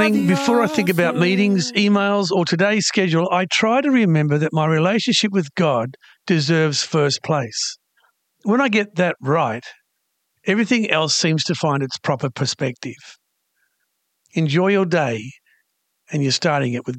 Before I think about meetings, emails, or today's schedule, I try to remember that my relationship with God deserves first place. When I get that right, everything else seems to find its proper perspective. Enjoy your day, and you're starting it with